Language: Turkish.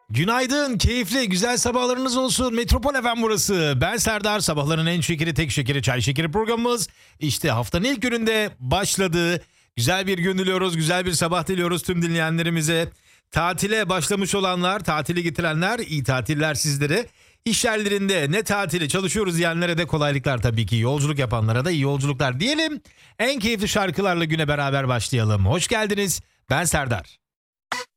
Günaydın, keyifli, güzel sabahlarınız olsun. Metropol FM burası. Ben Serdar. Sabahların en şekeri, tek şekeri, çay şekeri programımız. İşte haftanın ilk gününde başladı. Güzel bir gün diliyoruz, güzel bir sabah diliyoruz tüm dinleyenlerimize. Tatile başlamış olanlar, tatili getirenler, iyi tatiller sizlere. İş yerlerinde ne tatili çalışıyoruz diyenlere de kolaylıklar tabii ki. Yolculuk yapanlara da iyi yolculuklar diyelim. En keyifli şarkılarla güne beraber başlayalım. Hoş geldiniz. Ben Serdar.